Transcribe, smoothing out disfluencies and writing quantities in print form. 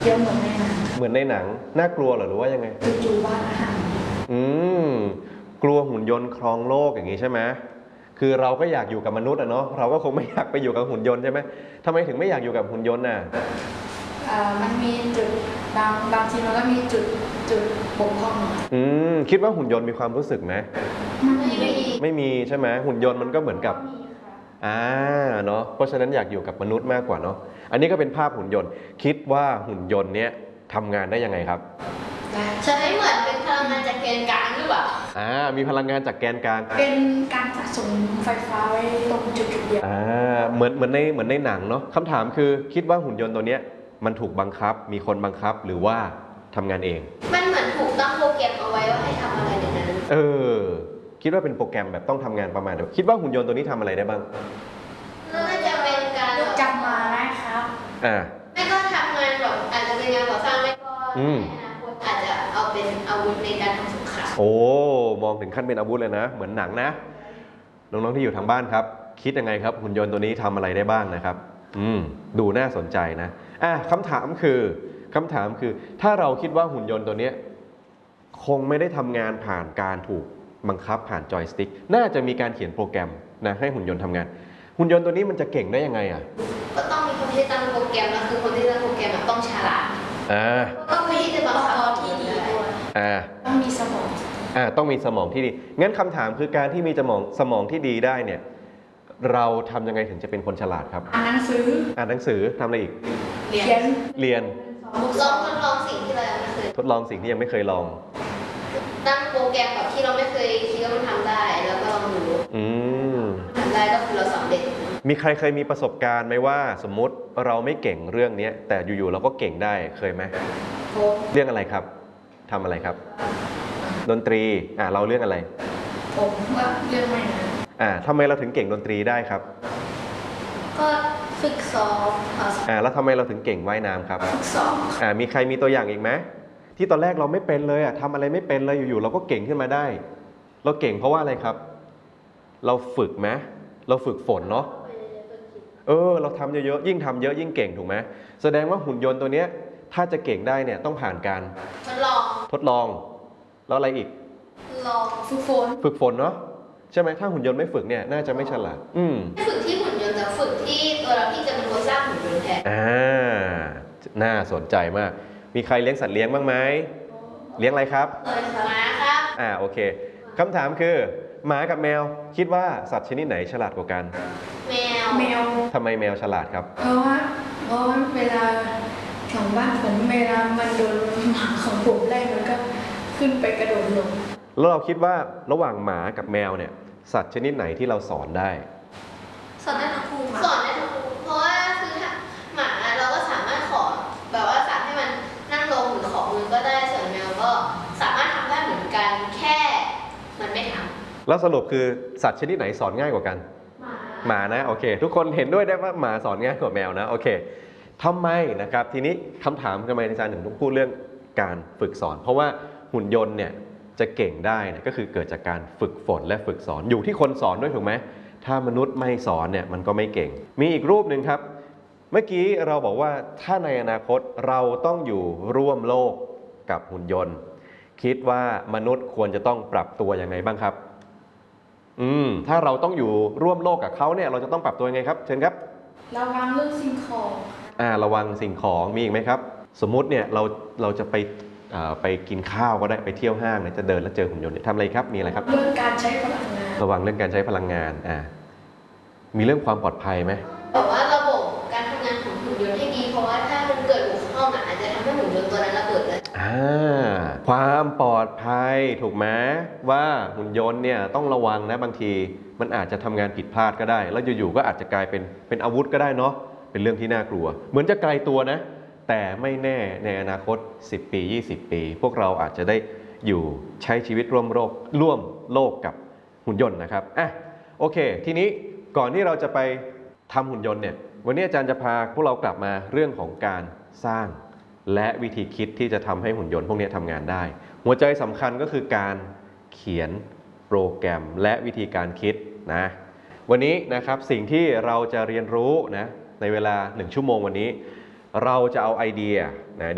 เยอะเหมือนในหนังเหมือนในหนังน่ากลัวเหรอหรือว่ายังไงจู่ๆบ้านอาหารอืมกลัวหุ่นยนต์ครองโลกอย่างนี้ใช่ไหมคือเราก็อยากอยู่กับมนุษย์อะเนาะเราก็คงไม่อยากไปอยู่กับหุ่นยนต์ใช่ไหมทำไมถึงไม่อยากอยู่กับหุ่นยนต์น่ะมันมีจุดบางทีมันก็มีจุดบกพร่องคิดว่าหุ่นยนต์มีความรู้สึกไหมไม่มีใช่ไหมหุ่นยนต์มันก็เหมือนกับเนาะเพราะฉะนั้นอยากอยู่กับมนุษย์มากกว่าเนาะอันนี้ก็เป็นภาพหุ่นยนต์คิดว่าหุ่นยนต์เนี้ยทำงานได้ยังไงครับใช้เหมือนเป็นพลังงานจากแกนกลางหรือเปล่ามีพลังงานจากแกนกลางเป็นการสะสมไฟฟ้าไว้ตรงจุดเดียวเหมือนในหนังเนาะคำถามคือคิดว่าหุ่นยนต์ตัวเนี้ยมันถูกบังคับมีคนบังคับหรือว่าทำงานเองมันเหมือนถูกตั้งโปรแกรมเอาไว้ว่าให้ทำอะไรในนั้นคิดว่าเป็นโปรแกรมแบบต้องทำงานประมาณเดียวคิดว่าหุ่นยนต์ตัวนี้ทำอะไรได้บ้างน่าจะเป็นการจำมาได้ครับไม่ก็ทำงานแบบอาจจะเป็นงานก่อสร้างไม่ก็ในอนาคตอาจจะเอาเป็นอาวุธในการทำสงครามมองถึงขั้นเป็นอาวุธเลยนะเหมือนหนังนะน้องๆที่อยู่ทางบ้านครับคิดยังไงครับหุ่นยนต์ตัวนี้ทำอะไรได้บ้างนะครับดูน่าสนใจนะคำถามคือถ้าเราคิดว่าหุ่นยนต์ตัวนี้คงไม่ได้ทำงานผ่านการถูกบังคับผ่านจอยสติ๊กน่าจะมีการเขียนโปรแกรมนะให้หุ่นยนต์ทำงานหุ่นยนต์ตัวนี้มันจะเก่งได้ยังไงก็ต้องมีคนที่ตั้งโปรแกรมแล้วคือคนที่ตั้งโปรแกรมต้องฉลาดต้องมีที่จะบังคับที่ดีด้วยต้องมีสมองต้องมีสมองที่ดีงั้นคำถามคือการที่มีสมองที่ดีได้เนี่ยเราทำยังไงถึงจะเป็นคนฉลาดครับอ่านหนังสือทำอะไรอีกเรียนทดลองสิ่งที่เรายังไม่เคยทดลองสิ่งที่ยังไม่เคยลองตั้งโปรแกรมแบบที่เราไม่เคยคิดว่ามันทำได้แล้วก็ลองดูทำได้ก็คือเราสำเร็จมีใครเคยมีประสบการณ์ไหมว่าสมมุติเราไม่เก่งเรื่องนี้แต่อยู่ๆเราก็เก่งได้เคยไหมเรื่องอะไรครับทำอะไรครับดนตรีเราเรื่องอะไรผมว่าเรื่องไม่นะทำไมเราถึงเก่งดนตรีได้ครับก็ฝึกซ้อมแล้วทำไมเราถึงเก่งว่ายน้ำครับฝึกซ้อมมีใครมีตัวอย่างอีกไหมที่ตอนแรกเราไม่เป็นเลยทำอะไรไม่เป็นเลยอยู่ๆเราก็เก่งขึ้นมาได้เราเก่งเพราะว่าอะไรครับเราฝึกไหมเราฝึกฝนเนาะเราทำเยอะๆยิ่งทำเยอะยิ่งเก่งถูกไหมแสดงว่าหุ่นยนต์ตัวเนี้ยถ้าจะเก่งได้เนี่ยต้องผ่านการทดลองแล้วอะไรอีกลองฝึกฝนเนาะใช่ไหมถ้าหุ่นยนต์ไม่ฝึกเนี่ยน่าจะไม่ฉลาดไม่ฝึกที่หุ่นยนต์แต่ฝึกที่ตัวเราที่จะเป็นคนสร้างหุ่นยนต์แทนน่าสนใจมากมีใครเลี้ยงสัตว์เลี้ยงบ้างไหมเลี้ยงอะไรครับหมาครับโอเคคำถามคือหมากับแมวคิดว่าสัตว์ชนิดไหนฉลาดกว่ากันแมวทำไมแมวฉลาดครับเพราะว่าเวลาของบ้านผมเวลามันโดนหมาของผมไล่มันก็ขึ้นไปกระโดดลงแล้วเราคิดว่าระหว่างหมากับแมวเนี่ยสัตว์ชนิดไหนที่เราสอนได้สอนได้ทั้งคู่เพราะว่าคือถ้าหมาเราก็สามารถขอแบบว่าสั่งให้มันนั่งลงหรือขอมือก็ได้ส่วนแมวก็สามารถทำได้เหมือนกันแค่มันไม่ทำแล้วสรุปคือสัตว์ชนิดไหนสอนง่ายกว่ากันหมานะโอเคทุกคนเห็นด้วยได้ว่าหมาสอนง่ายกว่าแมวนะโอเคทำไมนะครับทีนี้คำถามทำไมอาจารย์ถึงต้องพูดเรื่องการฝึกสอนเพราะว่าหุ่นยนต์เนี่ยจะเก่งได้เนี่ยก็คือเกิดจากการฝึกฝนและฝึกสอนอยู่ที่คนสอนด้วยถูกไหมถ้ามนุษย์ไม่สอนเนี่ยมันก็ไม่เก่งมีอีกรูปหนึ่งครับเมื่อกี้เราบอกว่าถ้าในอนาคตเราต้องอยู่ร่วมโลกกับหุ่นยนต์คิดว่ามนุษย์ควรจะต้องปรับตัวยังไงบ้างครับถ้าเราต้องอยู่ร่วมโลกกับเขาเนี่ยเราจะต้องปรับตัวยังไงครับเชิญครับระวังเรื่องสิ่งของระวังสิ่งของมีอีกไหมครับสมมุติเนี่ยเราจะไปกินข้าวก็ได้ไปเที่ยวห้างเนี่ยจะเดินแล้วเจอหุ่นยนต์ทำอะไรครับมีอะไรครับเรื่องการใช้พลังงานระวังเรื่องการใช้พลังงานมีเรื่องความปลอดภัยไหมบอกว่าระบบการทำงานของหุ่นยนต์ให้ดีเพราะว่าถ้ามันเกิดบกพร่องอาจจะทำให้หุ่นยนต์ตัวนั้นระเบิดเลยความปลอดภัยถูกไหมว่าหุ่นยนต์เนี่ยต้องระวังนะบางทีมันอาจจะทำงานผิดพลาดก็ได้แล้วอยู่ๆก็อาจจะกลายเป็นอาวุธก็ได้เนาะเป็นเรื่องที่น่ากลัวเหมือนจะไกลตัวนะแต่ไม่แน่ในอนาคต10 ปี 20 ปีพวกเราอาจจะได้อยู่ใช้ชีวิตร่วมโลกกับหุ่นยนต์นะครับโอเคทีนี้ก่อนที่เราจะไปทำหุ่นยนต์เนี่ยวันนี้อาจารย์จะพาพวกเรากลับมาเรื่องของการสร้างและวิธีคิดที่จะทำให้หุ่นยนต์พวกนี้ทำงานได้หัวใจสำคัญก็คือการเขียนโปรแกรมและวิธีการคิดนะวันนี้นะครับสิ่งที่เราจะเรียนรู้นะในเวลา1 ชั่วโมงวันนี้เราจะเอาไอเดียนะ